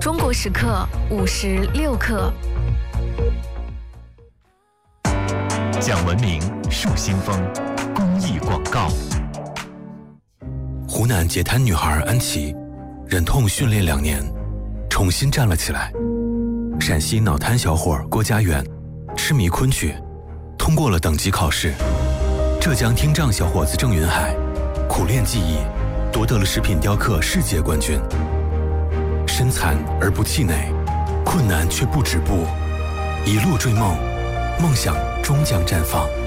中国时刻5时6刻。 讲文明树新风，公益广告。 湖南截瘫女孩安琪，忍痛训练2年，重新站了起来。陕西脑瘫小伙郭家园，痴迷昆曲，通过了等级考试。浙江听障小伙子郑云海，苦练技艺，夺得了食品雕刻世界冠军。身残而不气馁，困难却不止步，一路追梦，梦想终将绽放。